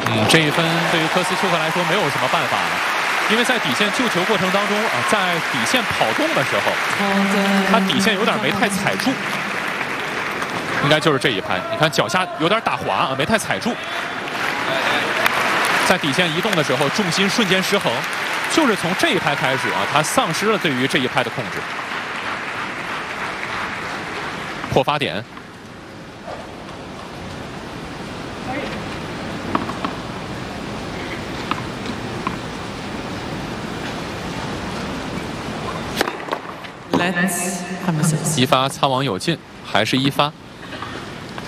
这一分对于科斯丘克来说没有什么办法了，因为在底线救球过程当中啊，在底线跑动的时候，他底线有点没太踩住，应该就是这一拍。你看脚下有点打滑啊，没太踩住。在底线移动的时候，重心瞬间失衡，就是从这一拍开始啊，他丧失了对于这一拍的控制。破发点。 一发擦网有进，还是一发。